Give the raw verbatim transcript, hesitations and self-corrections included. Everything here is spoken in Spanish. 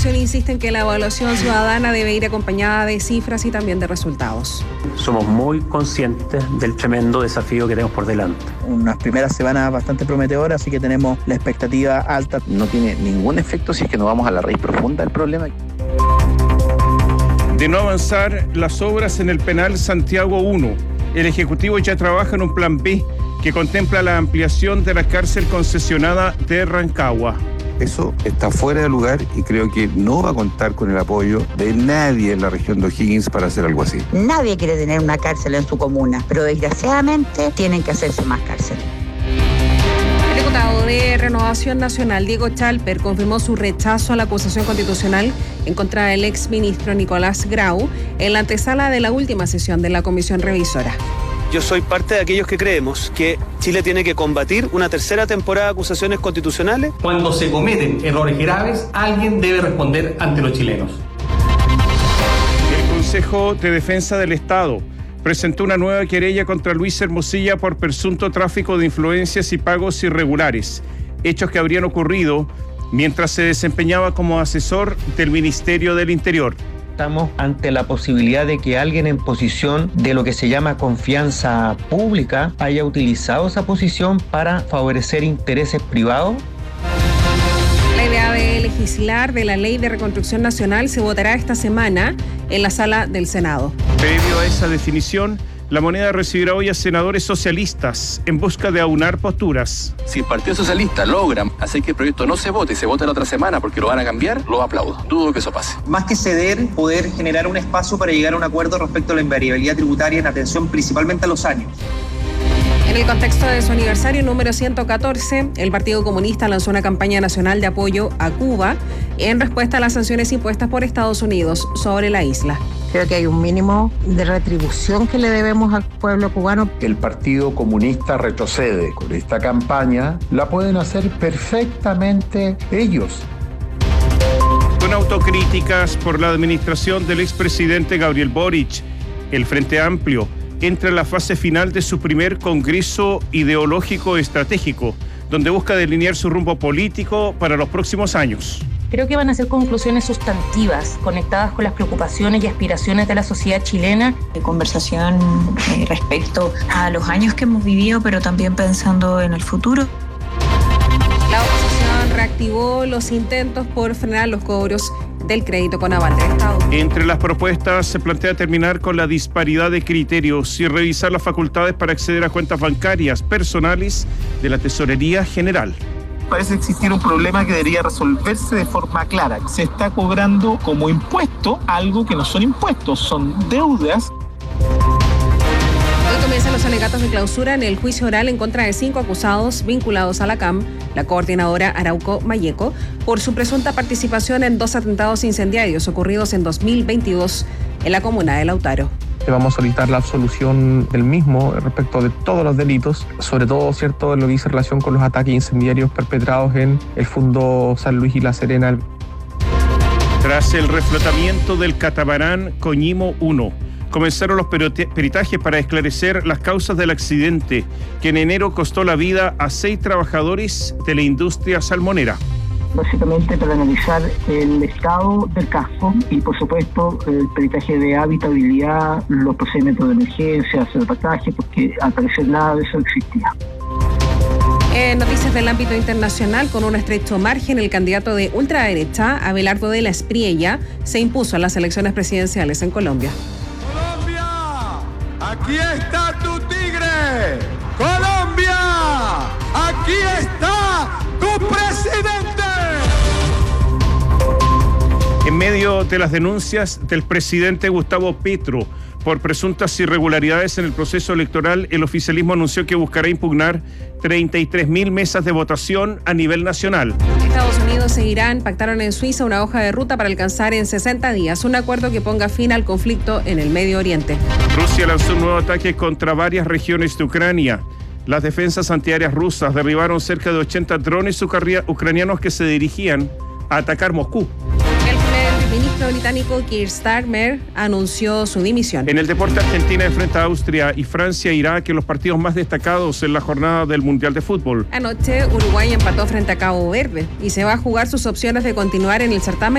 oposición insiste en que la evaluación ciudadana debe ir acompañada de cifras y también de resultados. Somos muy conscientes del tremendo desafío que tenemos por delante. Unas primeras semanas bastante prometedoras, así que tenemos la expectativa alta. No tiene ningún efecto si es que no vamos a la raíz profunda del problema. De no avanzar las obras en el penal Santiago uno, el Ejecutivo ya trabaja en un plan B que contempla la ampliación de la cárcel concesionada de Rancagua. Eso está fuera de lugar y creo que no va a contar con el apoyo de nadie en la región de O'Higgins para hacer algo así. Nadie quiere tener una cárcel en su comuna, pero desgraciadamente tienen que hacerse más cárceles. El diputado de Renovación Nacional, Diego Chalper, confirmó su rechazo a la acusación constitucional en contra del exministro Nicolás Grau en la antesala de la última sesión de la comisión revisora. Yo soy parte de aquellos que creemos que Chile tiene que combatir una tercera temporada de acusaciones constitucionales. Cuando se cometen errores graves, alguien debe responder ante los chilenos. El Consejo de Defensa del Estado presentó una nueva querella contra Luis Hermosilla por presunto tráfico de influencias y pagos irregulares, hechos que habrían ocurrido mientras se desempeñaba como asesor del Ministerio del Interior. Estamos ante la posibilidad de que alguien en posición de lo que se llama confianza pública haya utilizado esa posición para favorecer intereses privados. La idea de legislar de la Ley de Reconstrucción Nacional se votará esta semana en la sala del Senado. Previo a esa definición, la moneda recibirá hoy a senadores socialistas en busca de aunar posturas. Si el Partido Socialista logra hacer que el proyecto no se vote y se vote la otra semana porque lo van a cambiar, lo aplaudo. Dudo que eso pase. Más que ceder, poder generar un espacio para llegar a un acuerdo respecto a la invariabilidad tributaria en atención principalmente a los años. En el contexto de su aniversario número ciento catorce, el Partido Comunista lanzó una campaña nacional de apoyo a Cuba en respuesta a las sanciones impuestas por Estados Unidos sobre la isla. Creo que hay un mínimo de retribución que le debemos al pueblo cubano. El Partido Comunista retrocede con esta campaña, la pueden hacer perfectamente ellos. Con autocríticas por la administración del expresidente Gabriel Boric, el Frente Amplio entra en la fase final de su primer Congreso Ideológico Estratégico, donde busca delinear su rumbo político para los próximos años. Creo que van a ser conclusiones sustantivas, conectadas con las preocupaciones y aspiraciones de la sociedad chilena. Conversación eh, respecto a los años que hemos vivido, pero también pensando en el futuro. La oposición reactivó los intentos por frenar los cobros del crédito con aval del Estado. Entre las propuestas se plantea terminar con la disparidad de criterios y revisar las facultades para acceder a cuentas bancarias personales de la Tesorería General. Parece existir un problema que debería resolverse de forma clara. Se está cobrando como impuesto algo que no son impuestos, son deudas. Hoy comienzan los alegatos de clausura en el juicio oral en contra de cinco acusados vinculados a la C A M, la coordinadora Arauco Mayeco, por su presunta participación en dos atentados incendiarios ocurridos en dos mil veintidós en la comuna de Lautaro. Vamos a solicitar la absolución del mismo respecto de todos los delitos, sobre todo, cierto, en lo que dice relación con los ataques incendiarios perpetrados en el Fundo San Luis y La Serena. Tras el reflotamiento del catamarán Coñimo uno, comenzaron los peritajes para esclarecer las causas del accidente, que en enero costó la vida a seis trabajadores de la industria salmonera. Básicamente para analizar el estado del casco y, por supuesto, el peritaje de habitabilidad, los procedimientos de emergencia, salvataje, porque al parecer nada de eso existía. En noticias del ámbito internacional, con un estrecho margen, el candidato de ultraderecha, Abelardo de la Espriella, se impuso en las elecciones presidenciales en Colombia. ¡Colombia! ¡Aquí está tu tigre! ¡Colombia! ¡Aquí está tu presidente! En medio de las denuncias del presidente Gustavo Petro por presuntas irregularidades en el proceso electoral, el oficialismo anunció que buscará impugnar treinta y tres mil mesas de votación a nivel nacional. Estados Unidos e Irán pactaron en Suiza una hoja de ruta para alcanzar en sesenta días un acuerdo que ponga fin al conflicto en el Medio Oriente. Rusia lanzó un nuevo ataque contra varias regiones de Ucrania. Las defensas antiaéreas rusas derribaron cerca de ochenta drones ucranianos que se dirigían a atacar Moscú. El primer ministro británico Keir Starmer anunció su dimisión. En el deporte, Argentina enfrenta a Austria y Francia irá que los partidos más destacados en la jornada del Mundial de Fútbol. Anoche, Uruguay empató frente a Cabo Verde y se va a jugar sus opciones de continuar en el certamen